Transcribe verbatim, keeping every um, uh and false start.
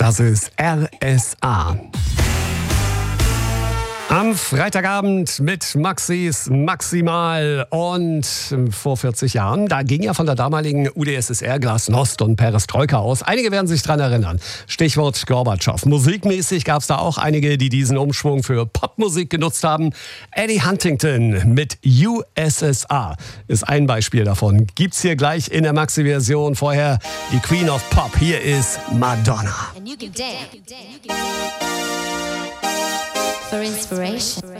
Das ist R S A. Am Freitagabend mit Maxis Maximal und vor vierzig Jahren, da ging ja von der damaligen U d S S R Glasnost und Perestroika aus. Einige werden sich dran erinnern. Stichwort Gorbatschow. Musikmäßig gab es da auch einige, die diesen Umschwung für Popmusik genutzt haben. Eddie Huntington mit U S S R ist ein Beispiel davon. Gibt's hier gleich in der Maxi-Version. Vorher die Queen of Pop. Hier ist Madonna. And you can dance for inspiration.